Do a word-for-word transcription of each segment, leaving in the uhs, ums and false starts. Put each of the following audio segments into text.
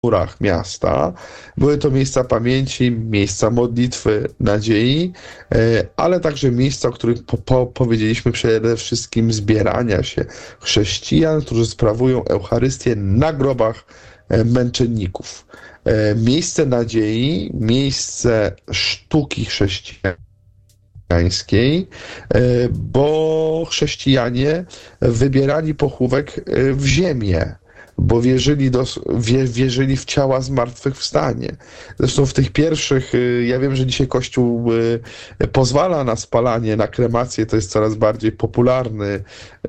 murach miasta. Były to miejsca pamięci, miejsca modlitwy, nadziei, ale także miejsca, o których po, po, powiedzieliśmy przede wszystkim zbierania się chrześcijan, którzy sprawują Eucharystię na grobach męczenników. Miejsce nadziei, miejsce sztuki chrześcijańskiej, bo chrześcijanie wybierali pochówek w ziemię, bo wierzyli, do, wie, wierzyli w ciała zmartwychwstanie. Zresztą w tych pierwszych, ja wiem, że dzisiaj Kościół pozwala na spalanie, na kremację, to jest coraz bardziej popularny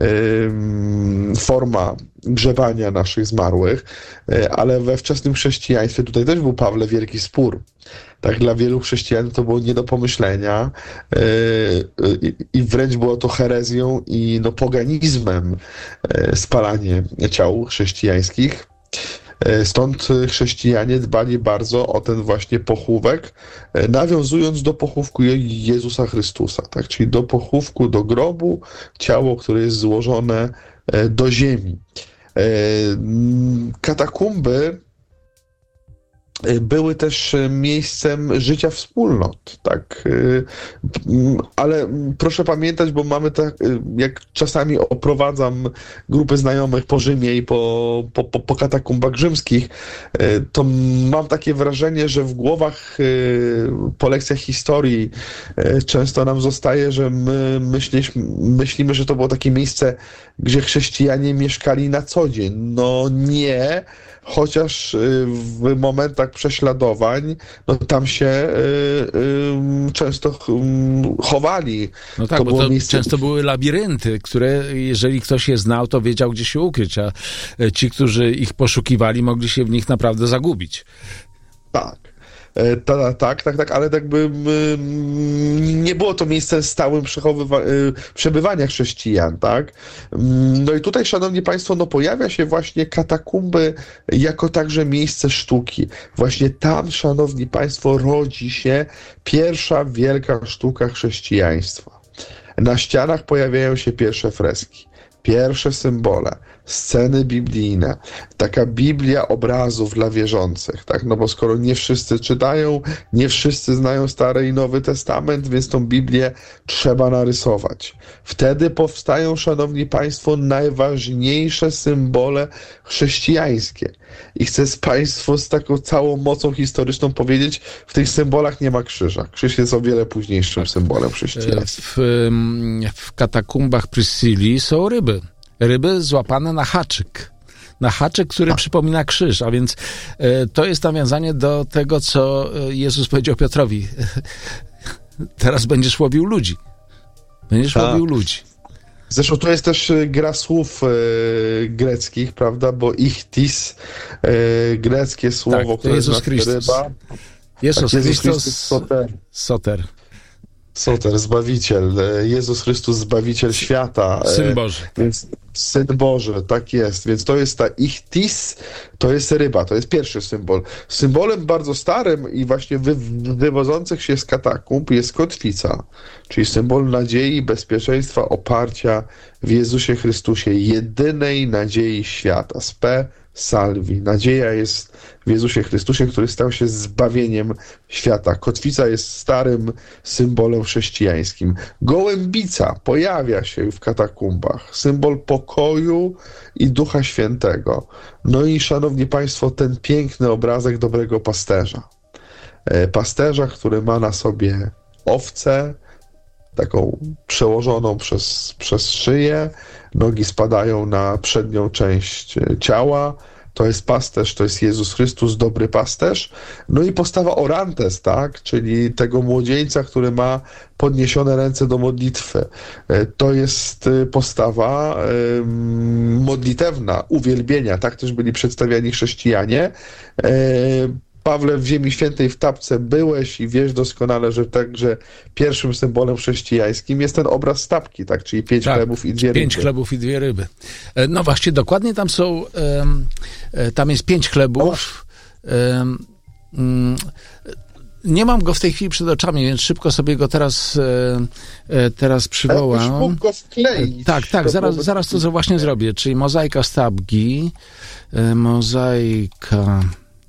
forma grzebania naszych zmarłych, ale we wczesnym chrześcijaństwie tutaj też był, Pawle, wielki spór. Tak, dla wielu chrześcijan to było nie do pomyślenia i wręcz było to herezją i no, poganizmem spalanie ciał chrześcijańskich. Stąd chrześcijanie dbali bardzo o ten właśnie pochówek, nawiązując do pochówku Jezusa Chrystusa, tak? Czyli do pochówku, do grobu, ciało, które jest złożone do ziemi. Katakumby były też miejscem życia wspólnot, tak, ale proszę pamiętać, bo mamy tak, jak czasami oprowadzam grupy znajomych po Rzymie i po, po, po, po katakumbach rzymskich, to mam takie wrażenie, że w głowach po lekcjach historii często nam zostaje, że my myśliśmy, myślimy, że to było takie miejsce, gdzie chrześcijanie mieszkali na co dzień. No nie, chociaż w momentach prześladowań, no tam się y, y, często chowali. No tak, to bo było to miejsce... często były labirynty, które jeżeli ktoś je znał, to wiedział, gdzie się ukryć, a ci, którzy ich poszukiwali, mogli się w nich naprawdę zagubić. Tak. Ta, tak, tak, tak, ale jakby nie było to miejsce stałym przebywania chrześcijan, tak? No i tutaj, szanowni państwo, no pojawia się właśnie katakumby jako także miejsce sztuki. Właśnie tam, szanowni państwo, rodzi się pierwsza wielka sztuka chrześcijaństwa. Na ścianach pojawiają się pierwsze freski, pierwsze symbole, sceny biblijne, taka Biblia obrazów dla wierzących, tak? No bo skoro nie wszyscy czytają, nie wszyscy znają Stary i Nowy Testament, więc tą Biblię trzeba narysować. Wtedy powstają, szanowni państwo, najważniejsze symbole chrześcijańskie. I chcę z państwu z taką całą mocą historyczną powiedzieć, w tych symbolach nie ma krzyża. Krzyż jest o wiele późniejszym symbolem chrześcijaństwa. W, w katakumbach Priscilli są ryby. Ryby złapane na haczyk. Na haczyk, który a. przypomina krzyż, a więc e, to jest nawiązanie do tego, co Jezus powiedział Piotrowi. Teraz będziesz łowił ludzi. Będziesz a. łowił ludzi. Zresztą to jest też gra słów e, greckich, prawda, bo ichtis, e, greckie słowo, tak, które Jezus znaczy Chrystus. ryba. Jezus, tak, Jezus Chrystus soter. soter. Soter, Zbawiciel, Jezus Chrystus, Zbawiciel świata. Syn Boży. Więc Syn Boży, tak jest. Więc to jest ta ichtis, to jest ryba, to jest pierwszy symbol. Symbolem bardzo starym i właśnie wy, wywodzących się z katakumb jest kotwica, czyli symbol nadziei, bezpieczeństwa, oparcia w Jezusie Chrystusie, jedynej nadziei świata. Spe salvi. Nadzieja jest w Jezusie Chrystusie, który stał się zbawieniem świata. Kotwica jest starym symbolem chrześcijańskim. Gołębica pojawia się w katakumbach. Symbol pokoju i Ducha Świętego. No i, szanowni państwo, ten piękny obrazek dobrego pasterza. Pasterza, który ma na sobie owcę, taką przełożoną przez, przez szyję, nogi spadają na przednią część ciała, to jest pasterz, to jest Jezus Chrystus, dobry pasterz. No i postawa orantes, tak, czyli tego młodzieńca, który ma podniesione ręce do modlitwy. To jest postawa modlitewna, uwielbienia, tak też byli przedstawiani chrześcijanie. Pawle, w Ziemi Świętej w Tabce byłeś i wiesz doskonale, że także pierwszym symbolem chrześcijańskim jest ten obraz stapki, tak? Czyli pięć tak, chlebów i dwie ryby. Pięć chlebów i dwie ryby. No właśnie, dokładnie tam są, um, tam jest pięć chlebów. Um, um, nie mam go w tej chwili przed oczami, więc szybko sobie go teraz, e, teraz przywołam. Ale mógł go wkleić. Tak, tak, zaraz, zaraz to właśnie zrobię. Czyli mozaika stapki, e, mozaika...